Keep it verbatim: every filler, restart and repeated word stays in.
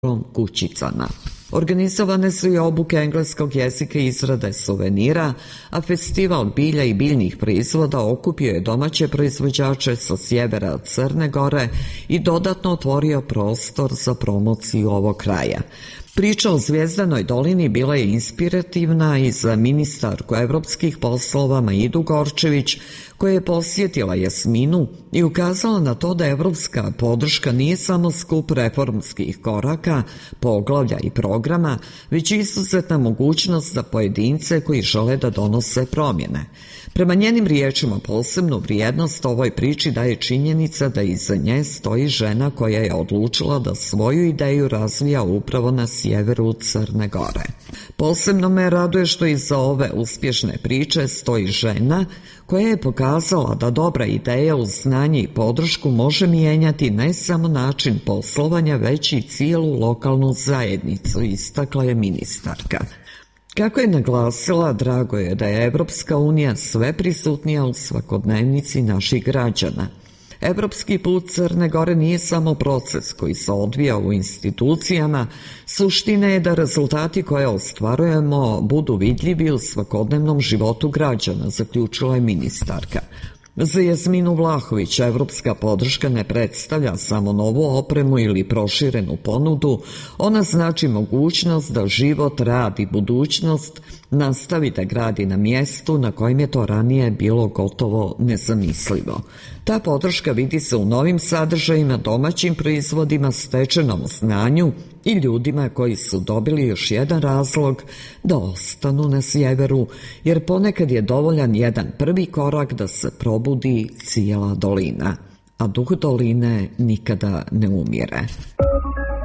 kućicama. Organizovane su i obuke engleskog jezika i izrade suvenira, a festival bilja i biljnih proizvoda okupio je domaće proizvođače sa sjevera Crne Gore i dodatno otvorio prostor za promociju ovog kraja. Priča o Zvjezdanoj dolini bila je inspirativna i za ministarku evropskih poslova Maidu Gorčević, koja je posjetila Jasminu i ukazala na to da evropska podrška nije samo skup reformskih koraka, poglavlja i programa, već izuzetna mogućnost za pojedince koji žele da donose promjene. Prema njenim riječima posebnu vrijednost ovoj priči daje činjenica da iza nje stoji žena koja je odlučila da svoju ideju razvija upravo na sjeveru Crne Gore. Posebno me raduje što iza ove uspješne priče stoji žena koja je pokazala da dobra ideja uz znanje i podršku može mijenjati ne samo način poslovanja, već i cijelu lokalnu zajednicu, istakla je ministarka. Kako je naglasila, drago je da je Evropska unija sve prisutnija u svakodnevnici naših građana. Evropski put Crne Gore nije samo proces koji se odvija u institucijama, suština je da rezultati koje ostvarujemo budu vidljivi u svakodnevnom životu građana, zaključila je ministarka. Za Jasminu Vlahović evropska podrška ne predstavlja samo novu opremu ili proširenu ponudu, ona znači mogućnost da život, rad i budućnost nastavi da gradi na mjestu na kojem je to ranije bilo gotovo nezamislivo. Ta podrška vidi se u novim sadržajima, domaćim proizvodima, stečenom znanju i ljudima koji su dobili još jedan razlog da ostanu na sjeveru, jer ponekad je dovoljan jedan prvi korak da se probudi cijela dolina, a duh doline nikada ne umire.